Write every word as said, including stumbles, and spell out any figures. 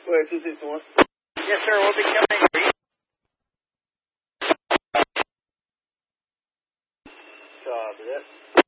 Wait, two six one. Yes, sir. We'll be coming for you. Copy that.